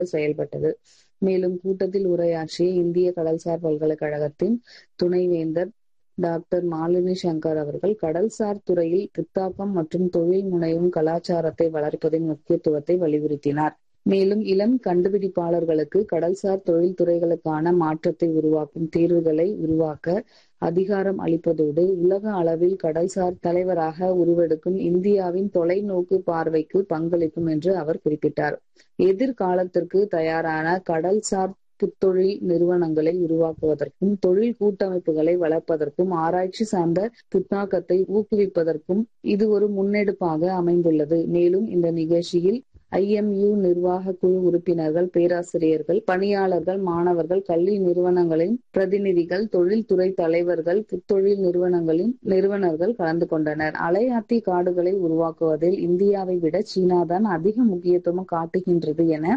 செயல்பட்டது. மேலும் கூட்டத்தில் உரையாற்றிய இந்திய கடல்சார் பல்கலைக்கழகத்தின் துணைவேந்தர் டாக்டர் மாலினி சங்கர் அவர்கள் கடல்சார் துறையில் புத்தாக்கம் மற்றும் தொழில் முனையும் கலாச்சாரத்தை வளர்ப்பதின் முக்கியத்துவத்தை வலியுறுத்தினார். மேலும் இளம் கண்டுபிடிப்பாளர்களுக்கு கடல்சார் தொழில்துறைகளுக்கான மாற்றத்தை உருவாக்கும் தீர்வுகளை உருவாக்க அதிகாரம் அளிப்பதோடு உலக அளவில் கடல்சார் தலைவராக உருவெடுக்கும் இந்தியாவின் தொலைநோக்கு பார்வைக்கு பங்களிக்கும் என்று அவர் குறிப்பிட்டார். எதிர்காலத்திற்கு தயாரான கடல்சார் புத்தொழில் நிறுவனங்களை உருவாக்குவதற்கும் தொழில் கூட்டமைப்புகளை வளர்ப்பதற்கும் ஆராய்ச்சி சார்ந்த புத்தாக்கத்தை ஊக்குவிப்பதற்கும் இது ஒரு முன்னெடுப்பாக அமைந்துள்ளது. மேலும் இந்த நிகழ்ச்சியில் IMU நிர்வாக குழு உறுப்பினர்கள், பேராசிரியர்கள், பணியாளர்கள், மாணவர்கள், கல்வி நிறுவனங்களின் பிரதிநிதிகள், தொழில்துறை தலைவர்கள், புத்தொழில் நிறுவனர்கள் கலந்து கொண்டனர். அலையாத்தி காடுகளை உருவாக்குவதில் இந்தியாவை விட சீனாதான் அதிக முக்கியத்துவம் காட்டுகின்றது என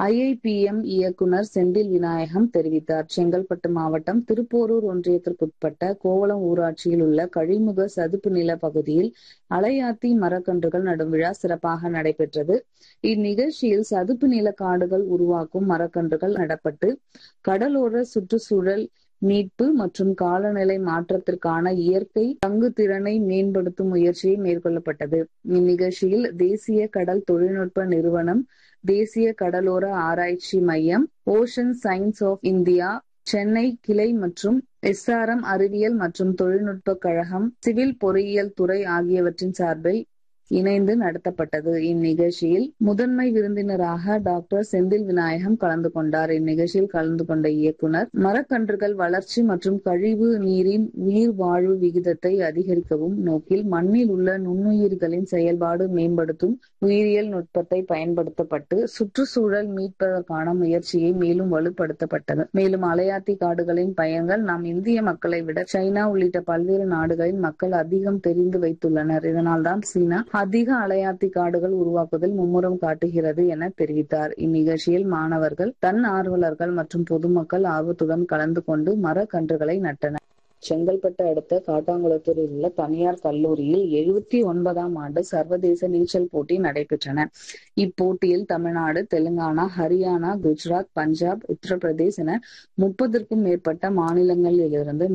IIPM இயக்குனர் செந்தில் விநாயகம் தெரிவித்தார். செங்கல்பட்டு மாவட்டம் திருப்போரூர் ஒன்றியத்திற்குட்பட்ட கோவளம் ஊராட்சியில் உள்ள கழிமுக சதுப்பு நில பகுதியில் அலையாத்தி மரக்கன்றுகள் நடும் விழா சிறப்பாக நடைபெற்றது. இந்நிகழ்ச்சியில் சதுப்பு நில காடுகள் உருவாக்கும் மரக்கன்றுகள் நடப்பட்டு கடலோர சுற்றுச்சூழல் மீட்பு மற்றும் காலநிலை மாற்றத்திற்கான இயற்கை தங்குதிறனை மேம்படுத்தும் முயற்சியை மேற்கொள்ளப்பட்டது. இந்நிகழ்ச்சியில் தேசிய கடல் தொழில்நுட்ப நிறுவனம், தேசிய கடலோர ஆராய்ச்சி மையம், ocean science of India Chennai கிளை மற்றும் SRM அறிவியல் மற்றும் தொழில்நுட்ப கழகம், சிவில் பொறியியல் துறை ஆகியவற்றின் சார்பில் இணைந்து நடத்தப்பட்டது. இந்நிகழ்ச்சியில் முதன்மை விருந்தினராக டாக்டர் செந்தில் விநாயகம் கலந்து கொண்டார். இந்நிகழ்ச்சியில் கலந்து கொண்ட இயக்குனர், மரக்கன்றுகள் வளர்ச்சி மற்றும் கழிவு நீரின் உயிர் வாழ்வு விகிதத்தை அதிகரிக்கவும் நோக்கில் மண்ணில் உள்ள நுண்ணுயிர்களின் செயல்பாடு மேம்படுத்தும் உயிரியல் நுட்பத்தை பயன்படுத்தப்பட்டு சுற்றுச்சூழல் மீட்பதற்கான முயற்சியை மேலும் வலுப்படுத்தப்பட்டது. மேலும் அலையாத்தி காடுகளின் பயன்கள் நாம் இந்திய மக்களை விட சைனா உள்ளிட்ட பல்வேறு நாடுகளின் மக்கள் அதிகம் தெரிந்து வைத்துள்ளனர். இதனால்தான் சீனா அதிக அலையாத்தி காடுகள் உருவாக்குவதில் மும்முரம் காட்டுகிறது என தெரிவித்தார். இந்நிகழ்ச்சியில் மாணவர்கள், தன்னார்வலர்கள் மற்றும் பொதுமக்கள் ஆர்வத்துடன் கலந்து கொண்டு மரக்கன்றுகளை நட்டனர். செங்கல்பட்டு அடுத்த காட்டாங்குளத்தூரில் உள்ள தனியார் கல்லூரியில் 79ஆம் ஆண்டு சர்வதேச நீச்சல் போட்டி நடைபெற்றன. இப்போட்டியில் தமிழ்நாடு, தெலுங்கானா, ஹரியானா, குஜராத், பஞ்சாப், உத்தரப்பிரதேஷ் என 30க்கும் மேற்பட்ட மாநிலங்களிலிருந்து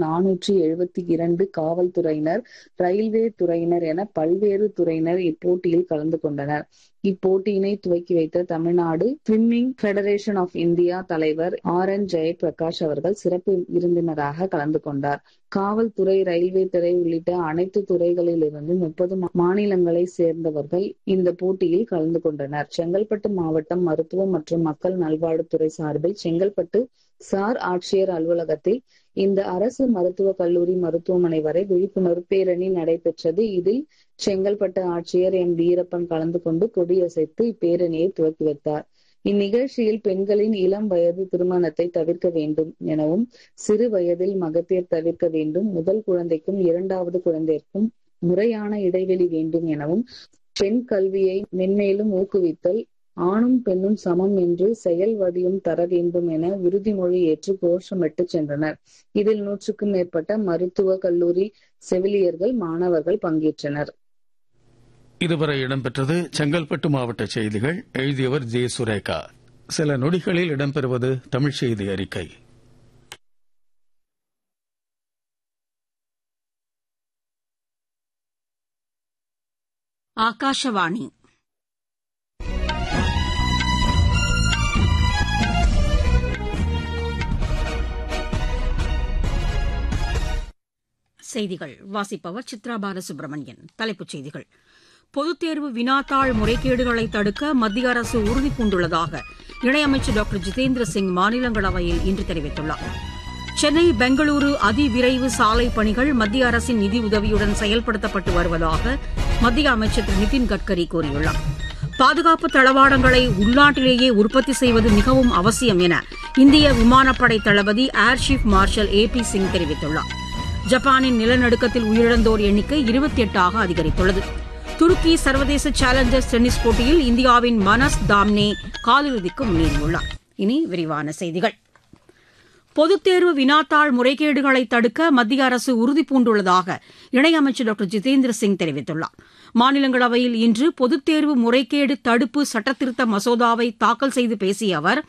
472 காவல்துறையினர், ரயில்வே துறையினர் என பல்வேறு துறையினர் இப்போட்டியில் கலந்து கொண்டனர். இப்போட்டியினை துவக்கி வைத்த Tamil Nadu swimming federation of India தலைவர் RN ஜெயபிரகாஷ் அவர்கள் சிறப்பு விருந்தினராக கலந்து கொண்டார். காவல்துறை, ரயில்வே துறை உள்ளிட்ட அனைத்து துறைகளிலிருந்து 30 மாநிலங்களை சேர்ந்தவர்கள் இந்த போட்டியில் கலந்து கொண்டனர். செங்கல்பட்டு மாவட்டம் மருத்துவம் மற்றும் மக்கள் நல்வாழ்வுத்துறை சார்பில் செங்கல்பட்டு சார் ஆட்சியர் அலுவலகத்தில் இந்த அரசு மருத்துவக் கல்லூரி மருத்துவமனை வரை விழிப்புணர்வு பேரணி நடைபெற்றது. இதில் செங்கல்பட்டு ஆட்சியர் M. வீரப்பன் கலந்து கொண்டு கொடியசைத்து இப்பேரணியை துவக்கி வைத்தார். இந்நிகழ்ச்சியில் பெண்களின் இளம் வயது திருமணத்தை தவிர்க்க வேண்டும் எனவும், சிறு வயதில் மகப்பேறு தவிர்க்க வேண்டும், முதல் குழந்தைக்கும் 2வது குழந்தைக்கும் முறையான இடைவெளி வேண்டும் எனவும், பெண் கல்வியை மென்மேலும் ஊக்குவித்தல், ஆணும் பெண்ணும் சமம் என்று செயல் வடிவம் தர வேண்டும் என உறுதிமொழி ஏற்று கோஷமிட்டு சென்றனர். இதில் 100க்கும் மேற்பட்ட மருத்துவ கல்லூரி செவிலியர்கள், மாணவர்கள் பங்கேற்றனர். இதுவரை இடம்பெற்றது செங்கல்பட்டு மாவட்ட செய்திகள். எழுதியவர் ஜே. சுரேகா. சில நொடிகளில் இடம்பெறுவது தமிழ் செய்தி அறிக்கை. ஆகாஷவாணி. செய்திகள் வாசிப்பவர் சித்ரா பாலசுப்ரமணியன். தலைப்புச் செய்திகள்: பொதுத் தேர்வு வினாத்தாள் முறைகேடுகளை தடுக்க மத்திய அரசு உறுதிபூண்டுள்ளதாக இணையமைச்சர் டாக்டர் ஜிதேந்திர சிங் மாநிலங்களவையில் இன்று தெரிவித்துள்ளார். சென்னை, பெங்களூரு அதிவிரைவு சாலை பணிகள் மத்திய அரசின் நிதியுதவியுடன் செயல்படுத்தப்பட்டு வருவதாக மத்திய அமைச்சர் திரு நிதின் கட்கரி கூறியுள்ளார். பாதுகாப்பு தளவாடங்களை உள்நாட்டிலேயே உற்பத்தி செய்வது மிகவும் அவசியம் என இந்திய விமானப்படை தளபதி air chief marshal AP Singh தெரிவித்துள்ளார். ஜப்பானின் நிலநடுக்கத்தில் உயிரிழந்தோர் எண்ணிக்கை 28ஆக அதிகரித்துள்ளது. துருக்கி சர்வதேச சேலஞ்சர்ஸ் டென்னிஸ் போட்டியில் இந்தியாவின் மனஸ் தாம்னே காலிறுதிக்கு முன்னேறியுள்ளார். இனி விரிவான செய்திகள். பொதுத் தேர்வு வினாத்தாள் முறைகேடுகளை தடுக்க மத்திய அரசு உறுதிபூண்டுள்ளதாக இணையமைச்சர் டாக்டர் ஜிதேந்திர சிங் தெரிவித்துள்ளார். மாநிலங்களவையில் இன்று பொதுத் தேர்வு முறைகேடு தடுப்பு சட்டத்திருத்த மசோதாவை தாக்கல் செய்து பேசிய அவர்